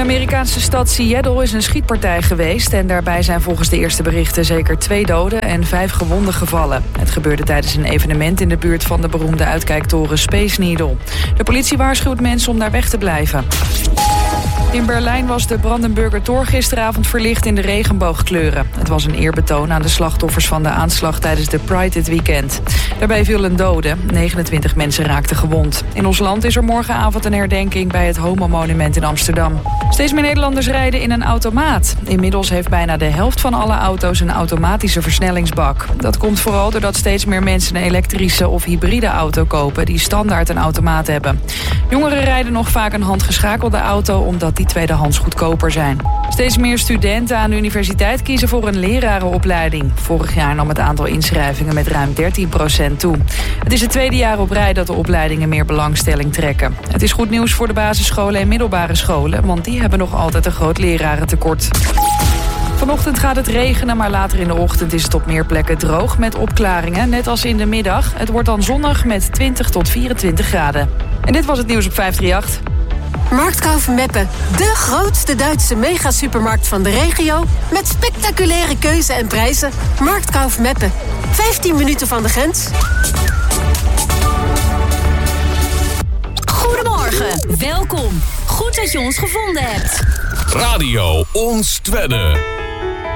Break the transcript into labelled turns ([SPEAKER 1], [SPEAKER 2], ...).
[SPEAKER 1] de Amerikaanse stad Seattle is een schietpartij geweest en daarbij zijn volgens de eerste berichten zeker 2 doden en 5 gewonden gevallen. Het gebeurde tijdens een evenement in de buurt van de beroemde uitkijktoren Space Needle. De politie waarschuwt mensen om daar weg te blijven. In Berlijn was de Brandenburger Tor gisteravond verlicht in de regenboogkleuren. Het was een eerbetoon aan de slachtoffers van de aanslag tijdens de Pride dit weekend. Daarbij viel een dode, 29 mensen raakten gewond. In ons land is er morgenavond een herdenking bij het Homo-monument in Amsterdam. Steeds meer Nederlanders rijden in een automaat. Inmiddels heeft bijna de helft van alle auto's een automatische versnellingsbak. Dat komt vooral doordat steeds meer mensen een elektrische of hybride auto kopen die standaard een automaat hebben. Jongeren rijden nog vaak een handgeschakelde auto omdat die tweedehands goedkoper zijn. Steeds meer studenten aan de universiteit kiezen voor een lerarenopleiding. Vorig jaar nam het aantal inschrijvingen met ruim 13% toe. Het is het tweede jaar op rij dat de opleidingen meer belangstelling trekken. Het is goed nieuws voor de basisscholen en middelbare scholen, want die hebben nog altijd een groot lerarentekort. Vanochtend gaat het regenen, maar later in de ochtend is het op meer plekken droog met opklaringen, net als in de middag. Het wordt dan zonnig met 20 tot 24 graden. En dit was het nieuws op 538.
[SPEAKER 2] Marktkauf Meppen, de grootste Duitse megasupermarkt van de regio met spectaculaire keuze en prijzen. Marktkauf Meppen, 15 minuten van de grens.
[SPEAKER 3] Goedemorgen, welkom. Goed dat je ons gevonden hebt.
[SPEAKER 4] Radio Ons Twedde.